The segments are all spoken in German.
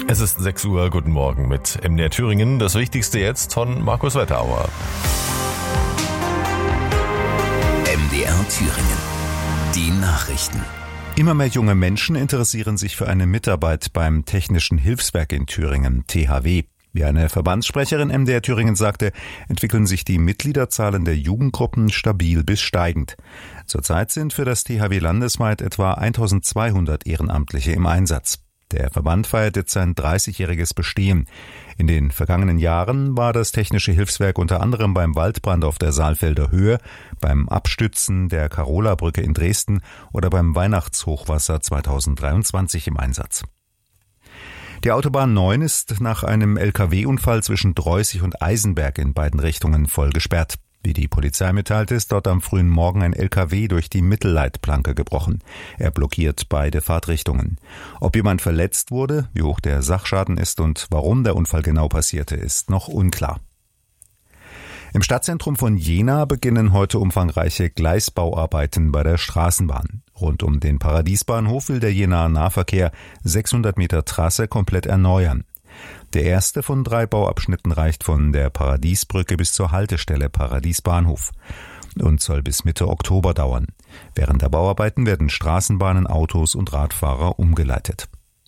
Es ist 6 Uhr, guten Morgen mit MDR Thüringen. Das Wichtigste jetzt von Markus Wetterauer. MDR Thüringen. Die Nachrichten. Immer mehr junge Menschen interessieren sich für eine Mitarbeit beim Technischen Hilfswerk in Thüringen, THW. Wie eine Verbandssprecherin MDR Thüringen sagte, entwickeln sich die Mitgliederzahlen der Jugendgruppen stabil bis steigend. Zurzeit sind für das THW landesweit etwa 1200 Ehrenamtliche im Einsatz. Der Verband feiert jetzt sein 30-jähriges Bestehen. In den vergangenen Jahren war das Technische Hilfswerk unter anderem beim Waldbrand auf der Saalfelder Höhe, beim Abstützen der Carola-Brücke in Dresden oder beim Weihnachtshochwasser 2023 im Einsatz. Die Autobahn 9 ist nach einem LKW-Unfall zwischen Dreußig und Eisenberg in beiden Richtungen voll gesperrt. Wie die Polizei mitteilte, ist dort am frühen Morgen ein LKW durch die Mittelleitplanke gebrochen. Er blockiert beide Fahrtrichtungen. Ob jemand verletzt wurde, wie hoch der Sachschaden ist und warum der Unfall genau passierte, ist noch unklar. Im Stadtzentrum von Jena beginnen heute umfangreiche Gleisbauarbeiten bei der Straßenbahn. Rund um den Paradiesbahnhof will der Jenaer Nahverkehr 600 Meter Trasse komplett erneuern. Der erste von 3 Bauabschnitten reicht von der Paradiesbrücke bis zur Haltestelle Paradiesbahnhof und soll bis Mitte Oktober dauern. Während der Bauarbeiten werden Straßenbahnen, Autos und Radfahrer umgeleitet.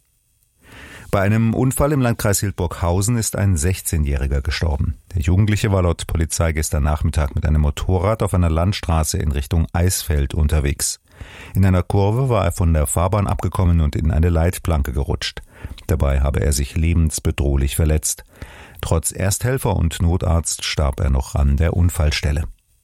Bei einem Unfall im Landkreis Hildburghausen ist ein 16-Jähriger gestorben. Der Jugendliche war laut Polizei gestern Nachmittag mit einem Motorrad auf einer Landstraße in Richtung Eisfeld unterwegs. In einer Kurve war er von der Fahrbahn abgekommen und in eine Leitplanke gerutscht. Dabei habe er sich lebensbedrohlich verletzt. Trotz Ersthelfer und Notarzt starb er noch an der Unfallstelle.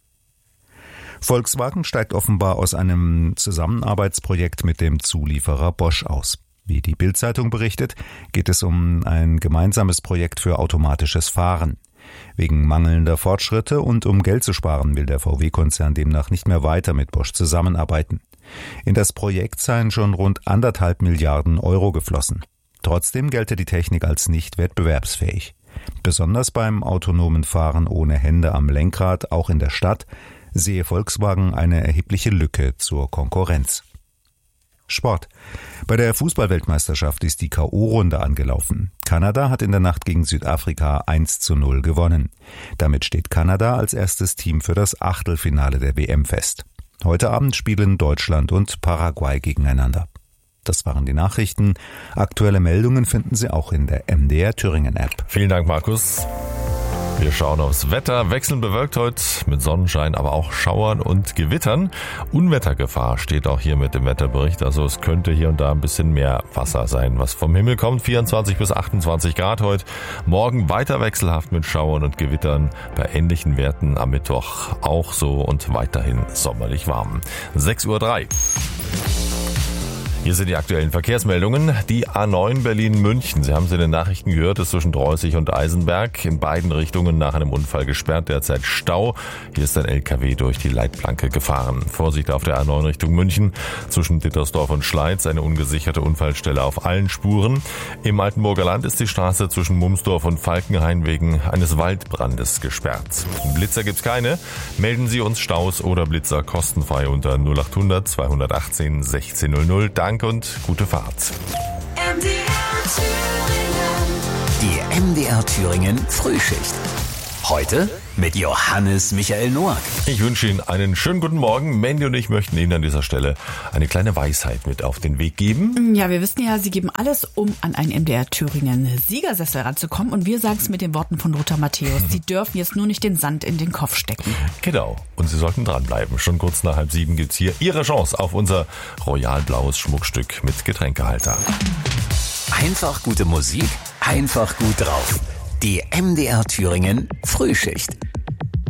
Volkswagen steigt offenbar aus einem Zusammenarbeitsprojekt mit dem Zulieferer Bosch aus. Wie die Bild-Zeitung berichtet, geht es um ein gemeinsames Projekt für automatisches Fahren. Wegen mangelnder Fortschritte und um Geld zu sparen, will der VW-Konzern demnach nicht mehr weiter mit Bosch zusammenarbeiten. In das Projekt seien schon rund 1,5 Milliarden Euro geflossen. Trotzdem gelte die Technik als nicht wettbewerbsfähig. Besonders beim autonomen Fahren ohne Hände am Lenkrad, auch in der Stadt, sehe Volkswagen eine erhebliche Lücke zur Konkurrenz. Sport. Bei der Fußball-Weltmeisterschaft ist die K.O.-Runde angelaufen. Kanada hat in der Nacht gegen Südafrika 1:0 gewonnen. Damit steht Kanada als erstes Team für das Achtelfinale der WM fest. Heute Abend spielen Deutschland und Paraguay gegeneinander. Das waren die Nachrichten. Aktuelle Meldungen finden Sie auch in der MDR Thüringen App. Vielen Dank, Markus. Wir schauen aufs Wetter. Wechselnd bewölkt heute mit Sonnenschein, aber auch Schauern und Gewittern. Unwettergefahr steht auch hier mit dem Wetterbericht. Also es könnte hier und da ein bisschen mehr Wasser sein, was vom Himmel kommt. 24 bis 28 Grad heute. Morgen weiter wechselhaft mit Schauern und Gewittern. Bei ähnlichen Werten am Mittwoch auch so und weiterhin sommerlich warm. 6:03 Uhr. Hier sind die aktuellen Verkehrsmeldungen. Die A9 Berlin-München. Sie haben es in den Nachrichten gehört, ist zwischen Dreußig und Eisenberg in beiden Richtungen nach einem Unfall gesperrt. Derzeit Stau. Hier ist ein LKW durch die Leitplanke gefahren. Vorsicht auf der A9 Richtung München. Zwischen Dittersdorf und Schleiz eine ungesicherte Unfallstelle auf allen Spuren. Im Altenburger Land ist die Straße zwischen Mumsdorf und Falkenhain wegen eines Waldbrandes gesperrt. Blitzer gibt's keine. Melden Sie uns Staus oder Blitzer kostenfrei unter 0800 218 1600. Danke und gute Fahrt. Die MDR Thüringen Frühschicht. Heute mit Johannes Michael Noack. Ich wünsche Ihnen einen schönen guten Morgen. Mandy und ich möchten Ihnen an dieser Stelle eine kleine Weisheit mit auf den Weg geben. Ja, wir wissen ja, Sie geben alles, um an einen MDR Thüringen Siegersessel ranzukommen. Und wir sagen es mit den Worten von Lothar Matthäus. Sie dürfen jetzt nur nicht den Sand in den Kopf stecken. Genau. Und Sie sollten dranbleiben. Schon kurz nach 6:30 gibt's hier Ihre Chance auf unser royalblaues Schmuckstück mit Getränkehalter. Einfach gute Musik, einfach gut drauf. Die MDR Thüringen Frühschicht.